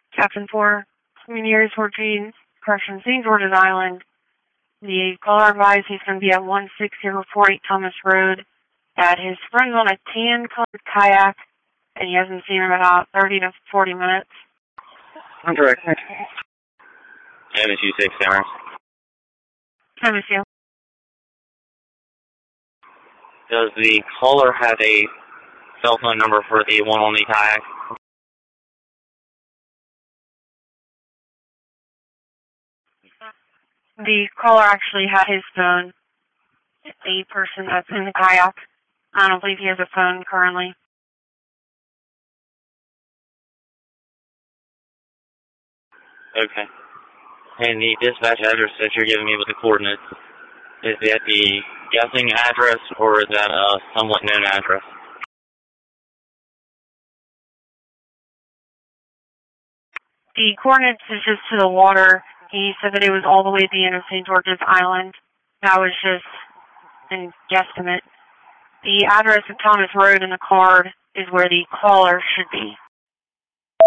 Captain 4, Community 14, correction, St. George's Island. The caller advised he's going to be at 16048 Thomas Road. That his friend's on a tan-colored kayak, and he hasn't seen him in about 30 to 40 minutes. I'm direct. MSU 6 hours. MSU. Does the caller have a cell phone number for the one on the kayak? The caller actually had his phone. The person that's in the kayak. I don't believe he has a phone currently. Okay. And the dispatch address that you're giving me with the coordinates, is that the guessing address or is that a somewhat known address? The coordinates is just to the water. He said that it was all the way at the end of St. George's Island. That was just a guesstimate. The address of Thomas Road in the card is where the caller should be.